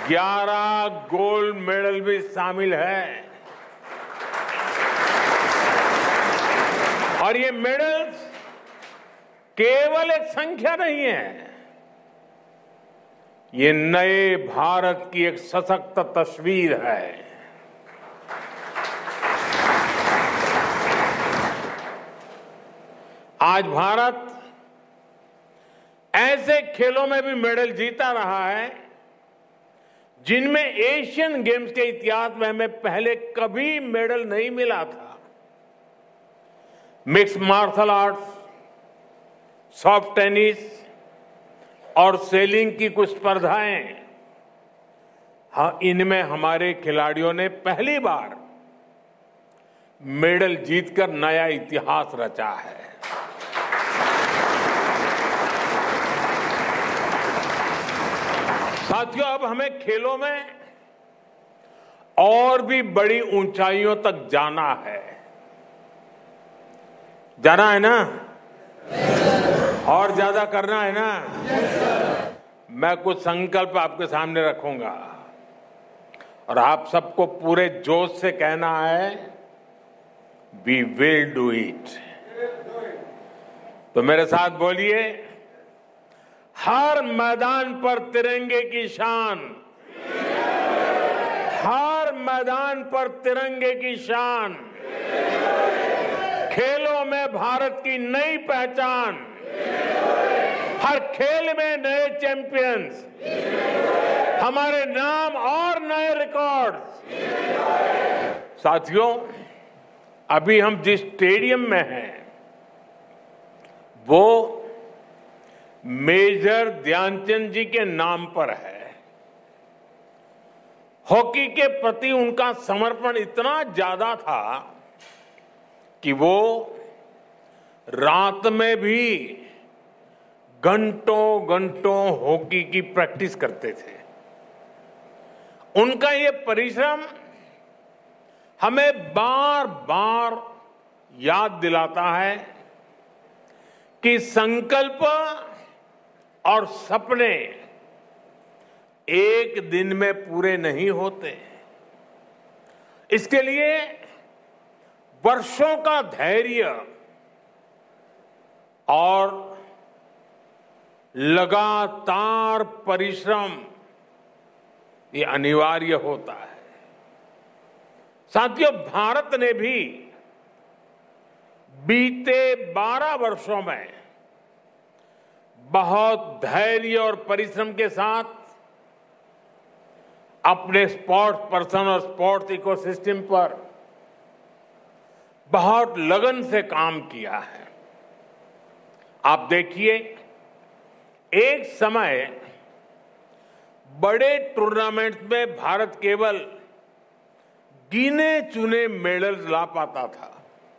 11 gold medal भी शामिल है। और ये मेडल्स केवल एक संख्या नहीं है, ये नए भारत की एक सशक्त तस्वीर है। आज भारत ऐसे खेलों में भी मेडल जीता रहा है जिनमें एशियन गेम्स के इतिहास में हमें पहले कभी मेडल नहीं मिला था। Mix martial arts, soft tennis और सेलिंग की कुछ स्पर्धाएं, हाँ, इनमें हमारे खिलाड़ियों ने पहली बार मेडल जीतकर नया इतिहास रचा है। साथियों, अब हमें खेलों में और भी बड़ी ऊंचाइयों तक जाना है। जाना है ना? और ज्यादा करना है ना? मैं कुछ संकल्प आपके सामने रखूंगा और आप सबको पूरे जोश से कहना है, वी विल डू इट। तो मेरे साथ बोलिए, हर मैदान पर तिरंगे की शान, हर मैदान पर तिरंगे की शान, खेलों में भारत की नई पहचान, हर खेल में नए चैंपियंस, हमारे नाम और नए रिकॉर्ड्स। साथियों, अभी हम जिस स्टेडियम में हैं वो मेजर ध्यानचंद जी के नाम पर है। हॉकी के प्रति उनका समर्पण इतना ज्यादा था कि वो रात में भी घंटों घंटों हॉकी की प्रैक्टिस करते थे। उनका ये परिश्रम हमें बार बार याद दिलाता है कि संकल्प और सपने एक दिन में पूरे नहीं होते। इसके लिए वर्षों का धैर्य और लगातार परिश्रम ये अनिवार्य होता है। साथियों, भारत ने भी बीते 12 वर्षों में बहुत धैर्य और परिश्रम के साथ अपने स्पोर्ट्स पर्सन और स्पोर्ट्स इकोसिस्टम पर बहुत लगन से काम किया है। आप देखिए, एक समय बड़े टूर्नामेंट्स में भारत केवल गिने चुने मेडल ला पाता था।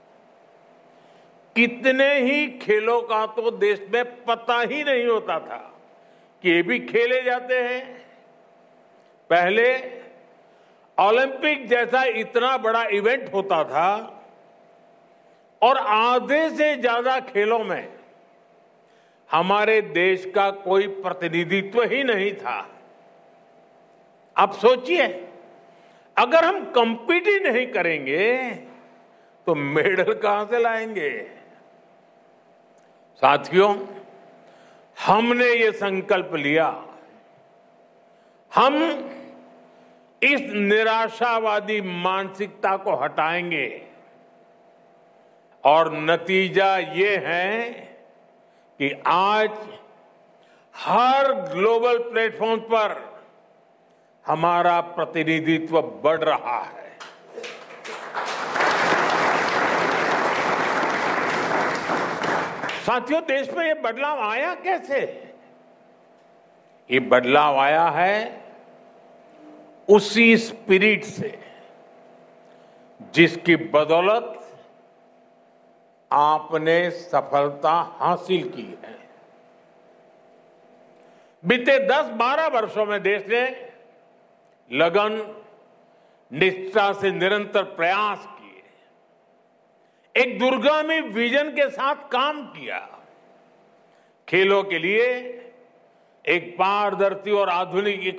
कितने ही खेलों का तो देश में पता ही नहीं होता था कि ये भी खेले जाते हैं। पहले ओलंपिक जैसा इतना बड़ा इवेंट होता था और आधे से ज्यादा खेलों में हमारे देश का कोई प्रतिनिधित्व ही नहीं था। आप सोचिए, अगर हम compete ही नहीं करेंगे तो मेडल कहां से लाएंगे? साथियों, हमने ये संकल्प लिया, हम इस निराशावादी मानसिकता को हटाएंगे और नतीजा ये है कि आज हर ग्लोबल प्लेटफॉर्म पर हमारा प्रतिनिधित्व बढ़ रहा है। साथियों, देश में ये बदलाव आया कैसे? ये बदलाव आया है उसी स्पिरिट से जिसकी बदौलत आपने सफलता हासिल की है। बीते 10-12 वर्षों में देश ने लगन, निष्ठा से निरंतर प्रयास किए, एक दूरगामी विजन के साथ काम किया। खेलों के लिए एक पारदर्शी और आधुनिक